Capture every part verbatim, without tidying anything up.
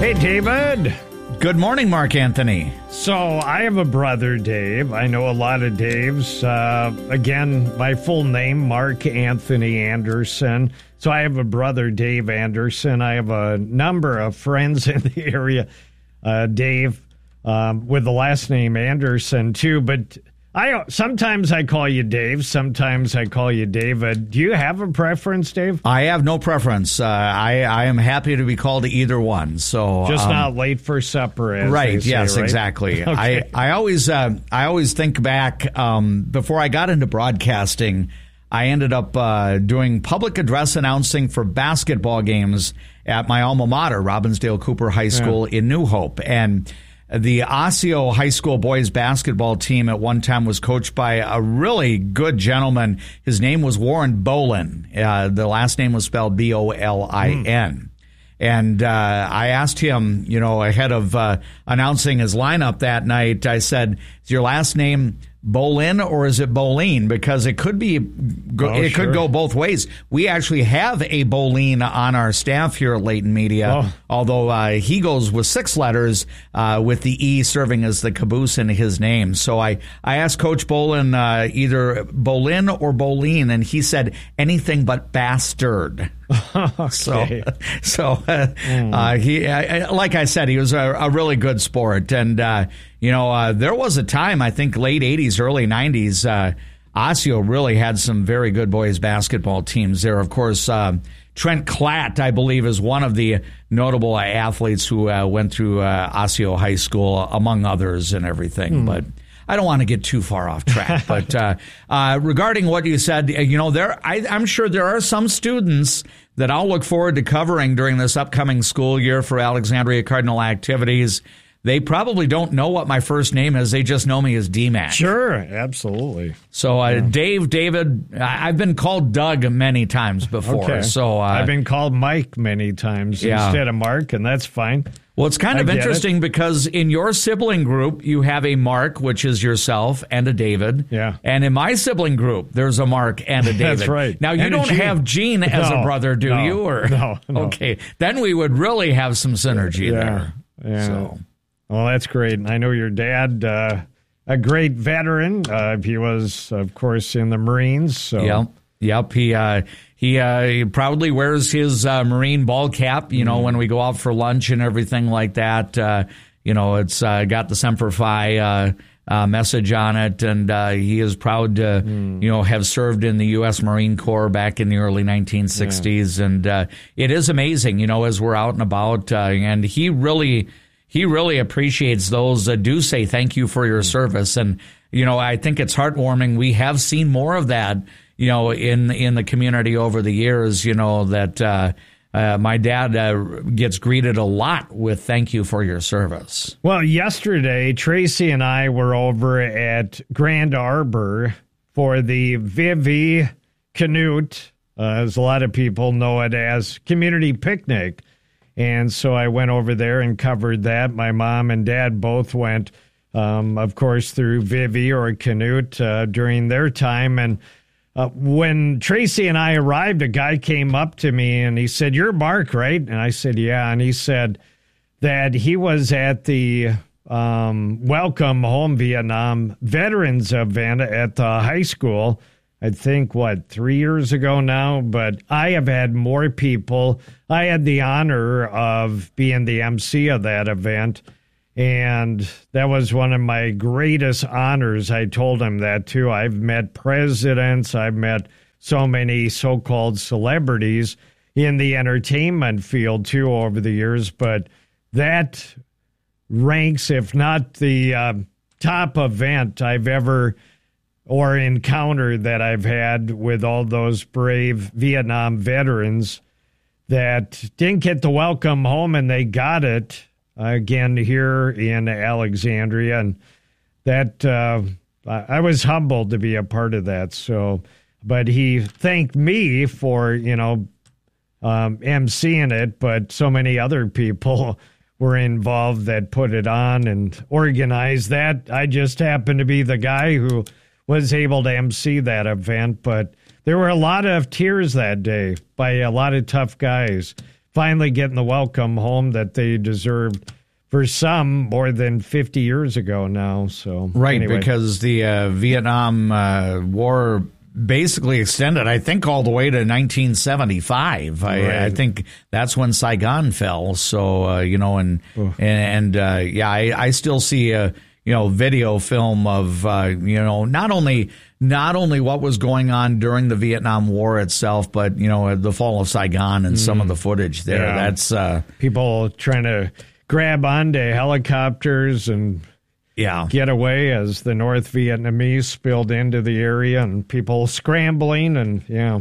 Hey, David. Good morning, Mark Anthony. So I have a brother, Dave. I know a lot of Daves. Uh, again, my full name, Mark Anthony Anderson. So I have a brother, Dave Anderson. I have a number of friends in the area, uh, Dave, um, with the last name Anderson, too. But I sometimes I call you Dave. Sometimes I call you David. Do you have a preference, Dave? I have no preference. Uh, I, I am happy to be called either one. So just um, not late for supper, as right? they say, yes, right? exactly. Okay. I I always uh, I always think back um, before I got into broadcasting. I ended up uh, doing public address announcing for basketball games at my alma mater, Robbinsdale Cooper High School yeah. in New Hope, and the Osseo High School boys basketball team at one time was coached by a really good gentleman. His name was Warren Bolin. Uh, the last name was spelled B O L I N. Mm. And uh, I asked him, you know, ahead of uh, announcing his lineup that night, I said, is your last name Bolin or is it Bolin? Because it could be, go, oh, it sure. could go both ways. We actually have a Bolin on our staff here at Layton Media, oh. although uh, he goes with six letters uh, with the E serving as the caboose in his name. So I, I asked Coach Bolin uh, either Bolin or Bolin, and he said anything but bastard. Okay. So, so uh, mm. uh, he, uh, like I said, he was a, a really good sport, and uh, you know, uh, there was a time, I think, late eighties, early nineties, uh, Osseo really had some very good boys basketball teams there. Of course, uh, Trent Klatt, I believe, is one of the notable uh, athletes who uh, went through uh, Osseo High School, among others, and everything, mm. but. I don't want to get too far off track, but uh, uh, regarding what you said, you know, there I, I'm sure there are some students that I'll look forward to covering during this upcoming school year for Alexandria Cardinal activities. They probably don't know what my first name is. They just know me as D-Mac. Sure, absolutely. So, uh, yeah. Dave, David, I've been called Doug many times before. Okay. So uh, I've been called Mike many times yeah. instead of Mark, and that's fine. Well, it's kind I of interesting it. because in your sibling group, you have a Mark, which is yourself, and a David. Yeah. And in my sibling group, there's a Mark and a David. That's right. Now, you and don't have Gene as no, a brother, do no, you? Or no, no. Okay. Then we would really have some synergy yeah, there. Yeah. So. Well, that's great. And I know your dad, uh, a great veteran. Uh, he was, of course, in the Marines. So. Yep. Yep. He, uh, he, uh, he proudly wears his uh, Marine ball cap, you know, mm. when we go out for lunch and everything like that. Uh, you know, it's uh, got the Semper Fi uh, uh, message on it. And uh, he is proud to, mm. you know, have served in the U S Marine Corps back in the early nineteen sixties. Yeah. And uh, it is amazing, you know, as we're out and about. Uh, and he really... He really appreciates those that do say thank you for your service. And, you know, I think it's heartwarming. We have seen more of that, you know, in in the community over the years, you know, that uh, uh, my dad uh, gets greeted a lot with thank you for your service. Well, yesterday, Tracy and I were over at Grand Arbor for the Vivi Canute, uh, as a lot of people know it as, community picnic. And so I went over there and covered that. My mom and dad both went, um, of course, through Vivi or Canute uh, during their time. And uh, when Tracy and I arrived, a guy came up to me and he said, "You're Mark, right?" And I said, "Yeah." And he said that he was at the um, Welcome Home Vietnam Veterans event at the high school. I think, what, three years ago now, but I have had more people. I had the honor of being the M C of that event, and that was one of my greatest honors. I told him that, too. I've met presidents. I've met so many so-called celebrities in the entertainment field, too, over the years, but that ranks, if not the uh, top event I've ever or encounter that I've had with all those brave Vietnam veterans that didn't get the welcome home, and they got it uh, again here in Alexandria. And that uh, I was humbled to be a part of that. So, but he thanked me for, you know, um, emceeing it, but so many other people were involved that put it on and organized that. I just happened to be the guy who was able to emcee that event, but there were a lot of tears that day by a lot of tough guys finally getting the welcome home that they deserved for some more than fifty years ago now. So right, anyway. because the uh, Vietnam uh, War basically extended, I think, all the way to nineteen seventy-five. I, right. I think that's when Saigon fell. So, uh, you know, and, Oof. and, and uh, yeah, I, I still see a, you know, video film of, uh, you know, not only not only what was going on during the Vietnam War itself, but, you know, the fall of Saigon and mm. some of the footage there. Yeah. That's uh, people trying to grab onto helicopters and yeah. get away as the North Vietnamese spilled into the area and people scrambling and yeah.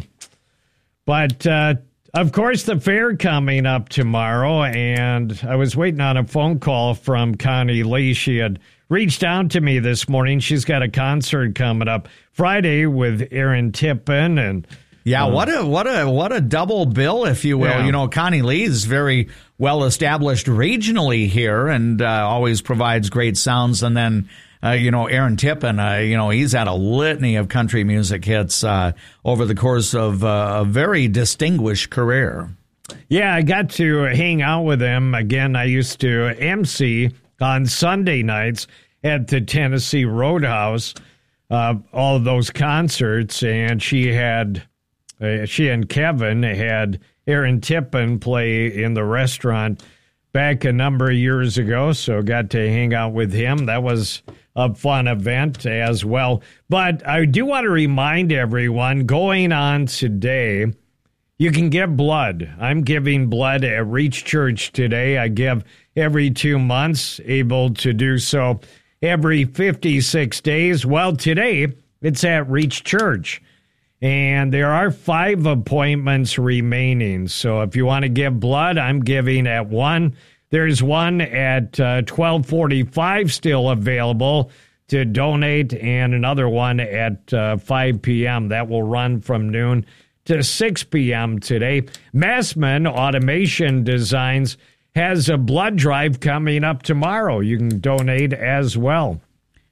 But uh, of course the fair coming up tomorrow, and I was waiting on a phone call from Connie Lee. She had reached out to me this morning. She's got a concert coming up Friday with Aaron Tippin and yeah, um, what a what a what a double bill, if you will. Yeah. You know, Connie Lee is very well established regionally here and uh, always provides great sounds. And then, uh, you know, Aaron Tippin, uh, you know, he's had a litany of country music hits uh, over the course of uh, a very distinguished career. Yeah, I got to hang out with him again. I used to M C on Sunday nights at the Tennessee Roadhouse, uh, all of those concerts, and she had. Uh, she and Kevin had Aaron Tippin play in the restaurant back a number of years ago, so got to hang out with him. That was a fun event as well. But I do want to remind everyone, going on today, you can give blood. I'm giving blood at Reach Church today. I give every two months, able to do so every fifty-six days. Well, today, it's at Reach Church. And there are five appointments remaining. So if you want to give blood, I'm giving at one. There's one at uh, twelve forty-five still available to donate, and another one at uh, five p.m. That will run from noon to six p.m. today. Massman Automation Designs has a blood drive coming up tomorrow. You can donate as well.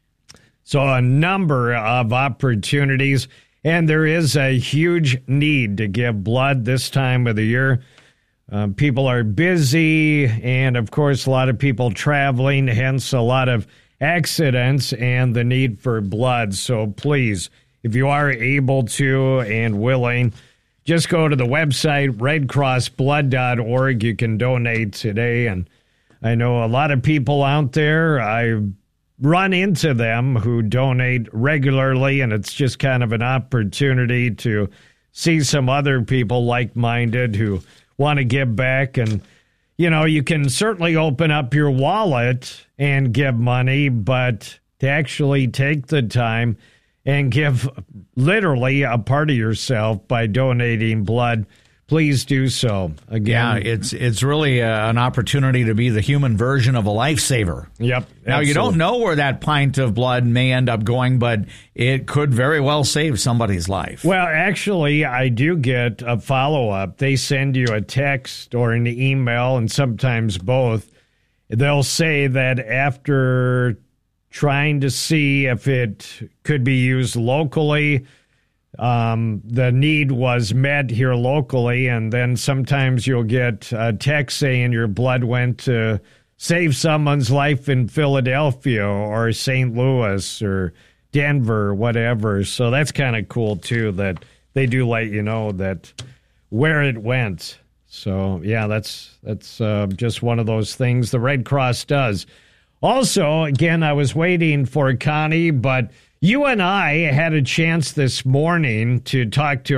So a number of opportunities. And there is a huge need to give blood this time of the year. Uh, people are busy, and, of course, a lot of people traveling, hence a lot of accidents and the need for blood. So please, if you are able to and willing, just go to the website, red cross blood dot org. You can donate today. And I know a lot of people out there, I run into them who donate regularly, and it's just kind of an opportunity to see some other people like-minded who want to give back. And, you know, you can certainly open up your wallet and give money, but to actually take the time and give literally a part of yourself by donating blood, please do so. Again, yeah, it's it's really uh, an opportunity to be the human version of a lifesaver. Yep. Now, absolutely. You don't know where that pint of blood may end up going, but it could very well save somebody's life. Well, actually, I do get a follow-up. They send you a text or an email, and sometimes both. They'll say that after trying to see if it could be used locally, Um, the need was met here locally, and then sometimes you'll get a text saying your blood went to save someone's life in Philadelphia or Saint Louis or Denver or whatever. So that's kind of cool, too, that they do let you know that where it went. So, yeah, that's that's uh, just one of those things the Red Cross does. Also, again, I was waiting for Connie, but you and I had a chance this morning to talk to